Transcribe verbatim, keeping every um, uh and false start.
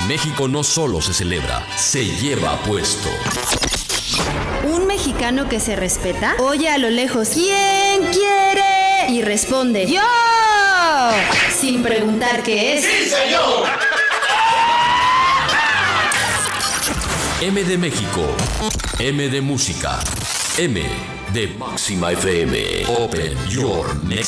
En México no solo se celebra, se lleva puesto. Un mexicano que se respeta oye a lo lejos: ¿quién quiere? Y responde: ¡yo! Sin preguntar qué es. ¡Sí, señor! M de México, M de música, M de Máxima F M. Open your next